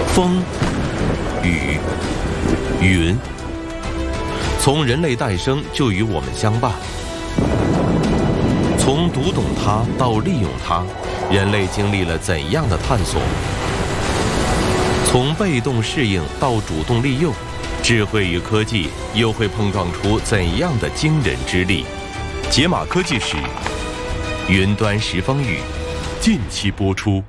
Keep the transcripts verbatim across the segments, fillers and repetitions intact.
风、雨、云，从人类诞生就与我们相伴。从读懂它到利用它，人类经历了怎样的探索？从被动适应到主动利用，智慧与科技又会碰撞出怎样的惊人之力？解码科技史，云端十风雨，近期播出。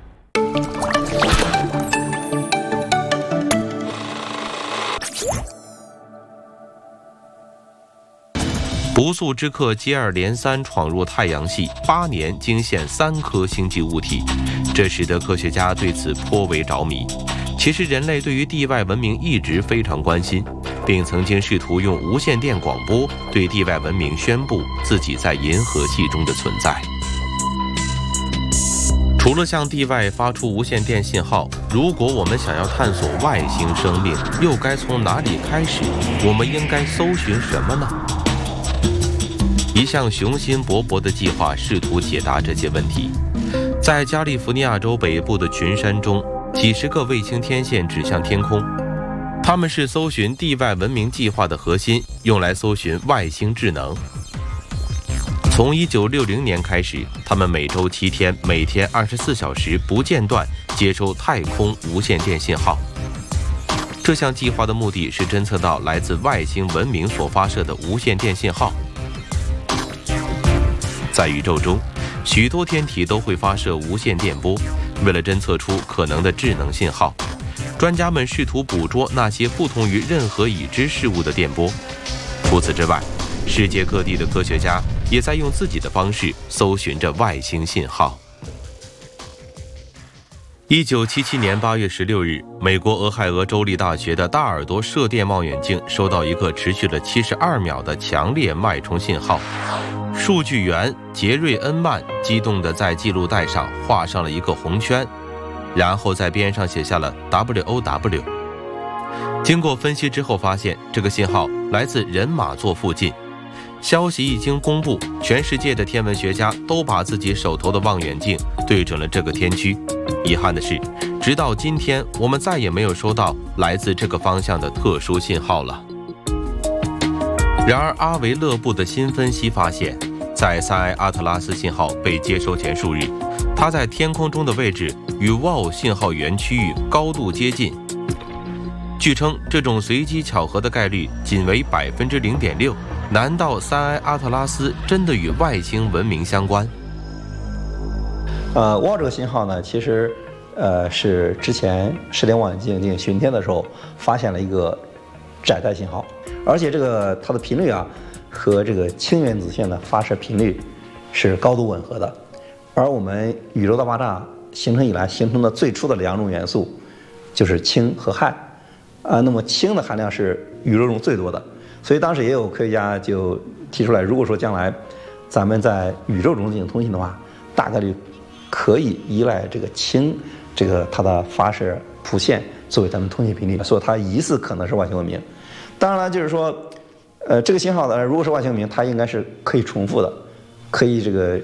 不速之客接二连三闯入太阳系，八年惊现三颗星际物体，这使得科学家对此颇为着迷。其实人类对于地外文明一直非常关心，并曾经试图用无线电广播对地外文明宣布自己在银河系中的存在。除了向地外发出无线电信号，如果我们想要探索外星生命，又该从哪里开始？我们应该搜寻什么呢？一项雄心勃勃的计划试图解答这些问题。在加利福尼亚州北部的群山中，几十个卫星天线指向天空，它们是搜寻地外文明计划的核心，用来搜寻外星智能。从一九六零年开始，他们每周七天，每天二十四小时不间断接收太空无线电信号。这项计划的目的是侦测到来自外星文明所发射的无线电信号。在宇宙中，许多天体都会发射无线电波。为了侦测出可能的智能信号，专家们试图捕捉那些不同于任何已知事物的电波。除此之外，世界各地的科学家也在用自己的方式搜寻着外星信号。一九七七年八月十六日，美国俄亥俄州立大学的大耳朵射电望远镜收到一个持续了七十二秒的强烈脉冲信号。数据员杰瑞恩曼激动地在记录带上画上了一个红圈，然后在边上写下了 W O W。 经过分析之后发现，这个信号来自人马座附近。消息一经公布，全世界的天文学家都把自己手头的望远镜对准了这个天区。遗憾的是，直到今天，我们再也没有收到来自这个方向的特殊信号了。然而，阿维勒布的新分析发现，在三埃阿特拉斯信号被接收前数日，它在天空中的位置与 W O W 信号源区域高度接近。据称，这种随机巧合的概率仅为百分之零点六。难道三埃阿特拉斯真的与外星文明相关？ 呃 ，W O W 这个信号呢，其实呃是之前射电望远镜进行巡天的时候发现了一个窄带信号，而且这个它的频率啊和这个氢原子线的发射频率是高度吻合的。而我们宇宙大爆炸形成以来形成的最初的两种元素就是氢和氦啊、呃，那么氢的含量是宇宙中最多的。所以当时也有科学家就提出来，如果说将来咱们在宇宙中进行通信的话，大概率可以依赖这个氢这个它的发射谱线作为咱们通信频率，所以它疑似可能是外星文明。当然了，就是说，呃，这个信号呢，如果是外星文明，它应该是可以重复的，可以这个